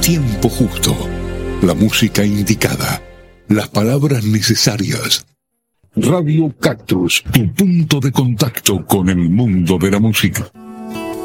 tiempo justo, la música indicada, las palabras necesarias. Radio Cactus, tu punto de contacto con el mundo de la música.